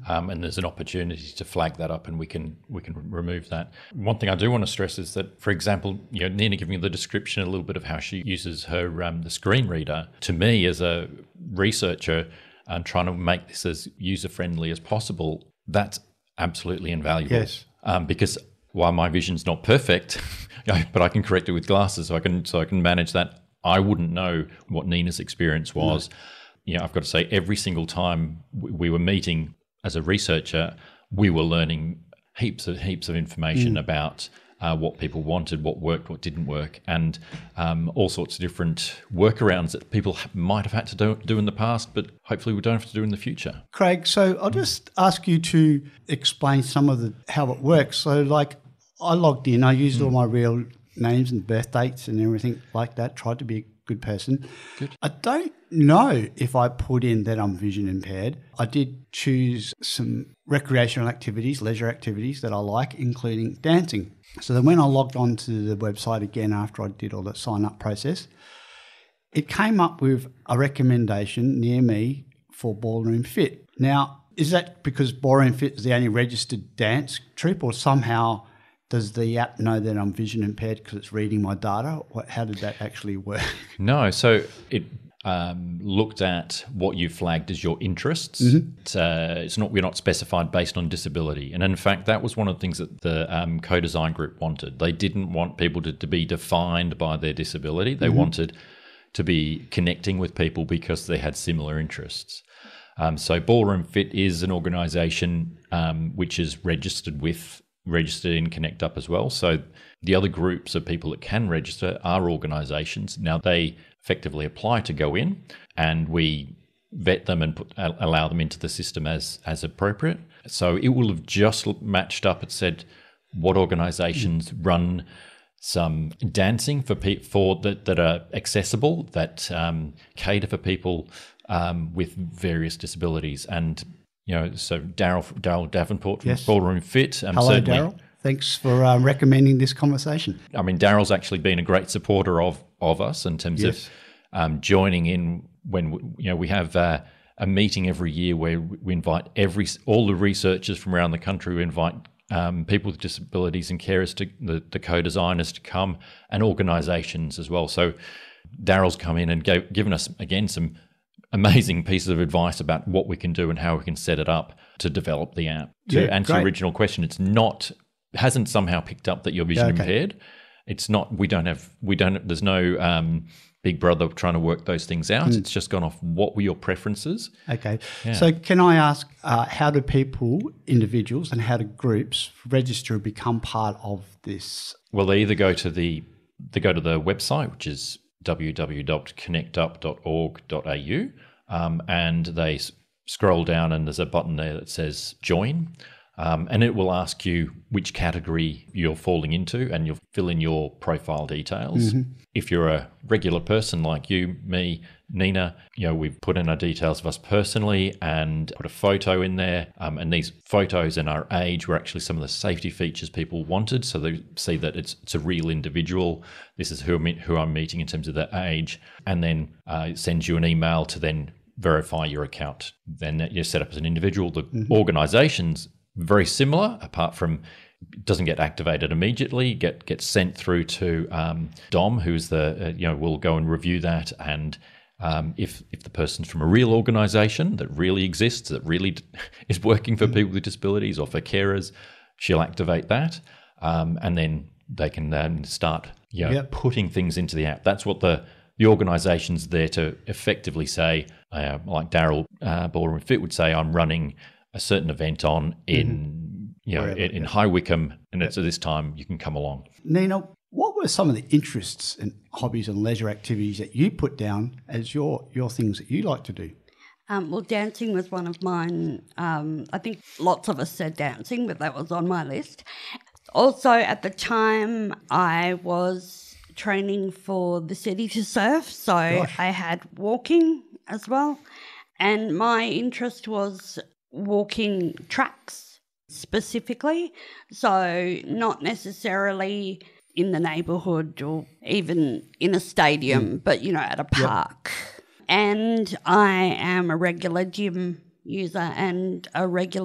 and there's an opportunity to flag that up, and we can remove that. One thing I do want to stress is that, for example, Nina giving the description a little bit of how she uses her the screen reader. To me, as a researcher, trying to make this as user friendly as possible, that's absolutely invaluable. Yes. Because while my vision's not perfect, but I can correct it with glasses, so I can manage that. I wouldn't know what Nina's experience was. No. I've got to say, every single time we were meeting as a researcher, we were learning heaps of information about what people wanted, what worked, what didn't work, and all sorts of different workarounds that people might have had to do in the past, but hopefully we don't have to do in the future. Craig, so I'll just ask you to explain some of how it works. So, like, I logged in, I used all my real names and birth dates and everything like that, tried to be a good person. Good. I don't know if I put in that I'm vision impaired. I did choose some recreational activities, leisure activities that I like, including dancing. So then when I logged on to the website again after I did all the sign-up process, it came up with a recommendation near me for Ballroom Fit. Now, is that because Ballroom Fit is the only registered dance troupe, or somehow does the app know that I'm vision impaired because it's reading my data? How did that actually work? No, so it looked at what you flagged as your interests. Mm-hmm. We're not specified based on disability, and in fact, that was one of the things that the co-design group wanted. They didn't want people to be defined by their disability. They wanted to be connecting with people because they had similar interests. So Ballroom Fit is an organisation which is registered in Connect Up as well. So the other groups of people that can register are organisations. Now they effectively apply to go in, and we vet them and allow them into the system as appropriate. So it will have just matched up. It said what organisations run some dancing for that are accessible, that cater for people with various disabilities. And so Daryl Davenport from Ballroom Fit. Hello, Daryl. Thanks for recommending this conversation. I mean, Daryl's actually been a great supporter of us in terms of joining in when we have a meeting every year where we invite all the researchers from around the country. We invite people with disabilities and carers, the co-designers to come, and organisations as well. So Daryl's come in and given us again some amazing pieces of advice about what we can do and how we can set it up to develop the app. To answer your original question, hasn't somehow picked up that you're vision impaired. It's not. There's no Big Brother trying to work those things out. It's just gone off what were your preferences. Okay. Yeah. So can I ask, how do individuals, and how do groups register and become part of this? Well, they either go to the website, which is www.connectup.org.au, and they scroll down and there's a button there that says join, and it will ask you which category you're falling into, and you'll fill in your profile details. Mm-hmm. If you're a regular person like you, me, Nina, we've put in our details of us personally and put a photo in there, and these photos and our age were actually some of the safety features people wanted, so they see that it's a real individual. This is who I'm meeting in terms of their age, and then it sends you an email to then verify your account. Then you're set up as an individual. The organisation's very similar, apart from it doesn't get activated immediately. Gets sent through to Dom, who's will go and review that, and if the person's from a real organisation that really exists, that really is working for people with disabilities or for carers, she'll activate that, and then they can then start putting things into the app. That's what the organisation's there to effectively say, like Daryl Ballroom Fit would say, I'm running a certain event in High Wycombe, and so this time you can come along. Nina, what were some of the interests and hobbies and leisure activities that you put down as your things that you like to do? Well, dancing was one of mine. I think lots of us said dancing, but that was on my list. Also, at the time, I was training for the city to surf, so I had walking as well. And my interest was walking tracks specifically, so not necessarily in the neighbourhood or even in a stadium, but, at a park. Yep. And I am a regular gym user and a regular